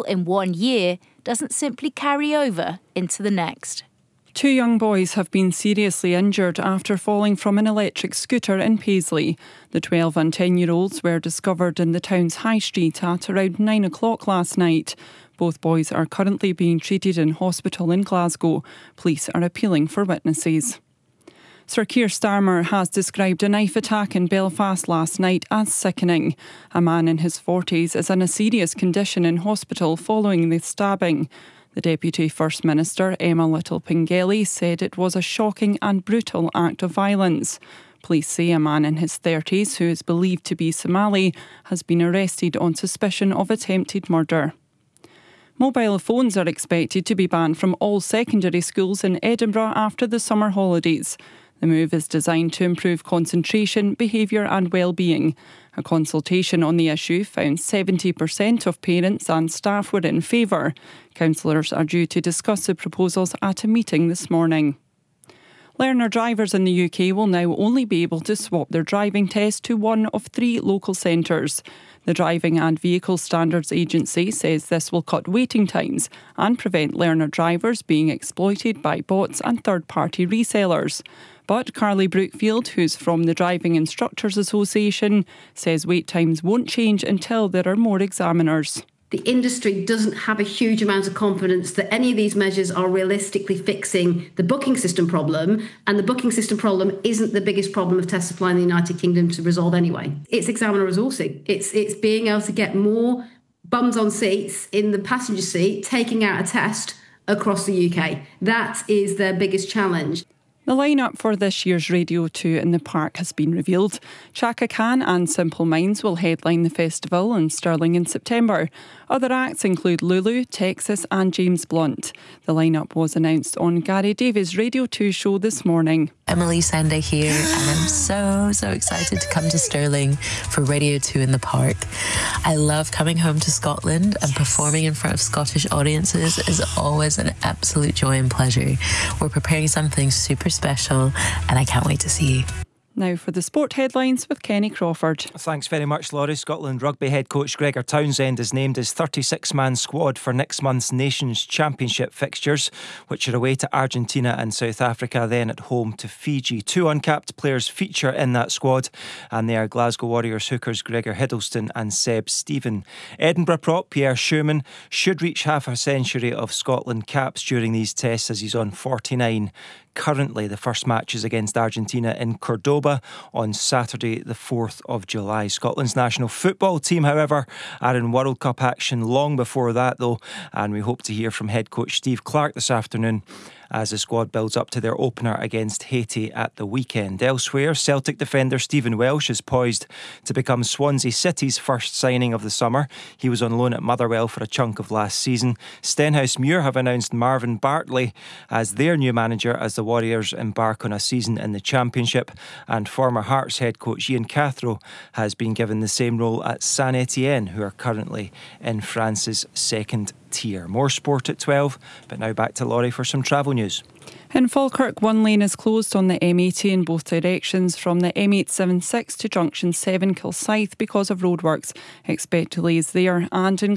in 1 year doesn't simply carry over into the next. 2 young boys have been seriously injured after falling from an electric scooter in Paisley. The 12 and 10-year-olds were discovered in the town's high street at around 9 o'clock last night. Both boys are currently being treated in hospital in Glasgow. Police are appealing for witnesses. Sir Keir Starmer has described a knife attack in Belfast last night as sickening. A man in his 40s is in a serious condition in hospital following the stabbing. The Deputy First Minister, Emma Little-Pengelly, said it was a shocking and brutal act of violence. Police say a man in his 30s, who is believed to be Somali, has been arrested on suspicion of attempted murder. Mobile phones are expected to be banned from all secondary schools in Edinburgh after the summer holidays. The move is designed to improve concentration, behaviour and well-being. A consultation on the issue found 70% of parents and staff were in favour. Councillors are due to discuss the proposals at a meeting this morning. Learner drivers in the UK will now only be able to swap their driving test to one of 3 local centres. The Driving and Vehicle Standards Agency says this will cut waiting times and prevent learner drivers being exploited by bots and third-party resellers. But Carly Brookfield, who's from the Driving Instructors Association, says wait times won't change until there are more examiners. The industry doesn't have a huge amount of confidence that any of these measures are realistically fixing the booking system problem, and the booking system problem isn't the biggest problem of test supply in the United Kingdom to resolve anyway. It's examiner resourcing. It's being able to get more bums on seats in the passenger seat, taking out a test across the UK. That is their biggest challenge. The lineup for this year's Radio 2 in the Park has been revealed. Chaka Khan and Simple Minds will headline the festival in Stirling in September. Other acts include Lulu, Texas and James Blunt. The lineup was announced on Gary Davies' Radio 2 show this morning. Emily Sende here, and I'm so excited to come to Stirling for Radio 2 in the Park. I love coming home to Scotland, and performing in front of Scottish audiences is always an absolute joy and pleasure. We're preparing something super special, and I can't wait to see you. Now for the sport headlines with Kenny Crawford. Thanks very much, Laurie. Scotland rugby head coach Gregor Townsend is named his 36-man squad for next month's Nations Championship fixtures, which are away to Argentina and South Africa, then at home to Fiji. 2 uncapped players feature in that squad, and they are Glasgow Warriors hookers Gregor Hiddleston and Seb Stephen. Edinburgh prop Pierre Schumann should reach half a century of Scotland caps during these tests, as he's on 49. Currently, the first match is against Argentina in Cordoba on Saturday the 4th of July. Scotland's national football team, however, are in World Cup action long before that though, and we hope to hear from head coach Steve Clarke this afternoon as the squad builds up to their opener against Haiti at the weekend. Elsewhere, Celtic defender Stephen Welsh is poised to become Swansea City's first signing of the summer. He was on loan at Motherwell for a chunk of last season. Stenhousemuir have announced Marvin Bartley as their new manager as the Warriors embark on a season in the Championship, and former Hearts head coach Ian Cathro has been given the same role at Saint Etienne, who are currently in France's second tier. More sport at 12, but now back to Laurie for some travel news. In Falkirk, one lane is closed on the M80 in both directions from the M876 to junction 7 Kilsyth because of roadworks. Expect delays there, and in